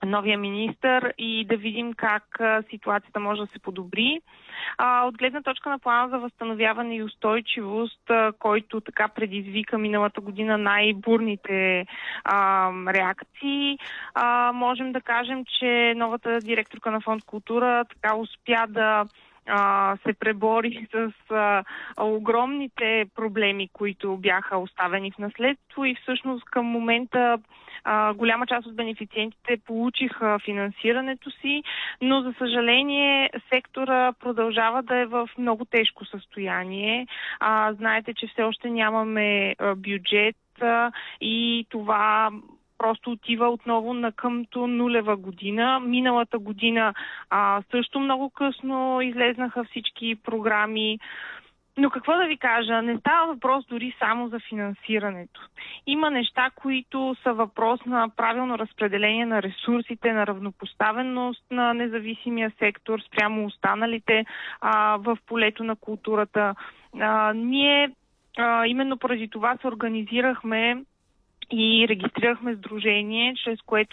новия министър и да видим как ситуацията може да се подобри. От гледна точка на плана за възстановяване и устойчивост, който така предизвика миналата година най-бурните реакции, можем да кажем, че новата директорка на Фонд култура така успя да се пребори с огромните проблеми, които бяха оставени в наследство и всъщност към момента голяма част от бенефициентите получиха финансирането си, но за съжаление сектора продължава да е в много тежко състояние. Знаете, че все още нямаме бюджет и това просто отива отново на къмто нулева година. Миналата година също много късно излезнаха всички програми. Но какво да ви кажа, не става въпрос дори само за финансирането. Има неща, които са въпрос на правилно разпределение на ресурсите, на равнопоставеност на независимия сектор спрямо останалите в полето на културата. Ние именно поради това се организирахме и регистрирахме сдружение, чрез което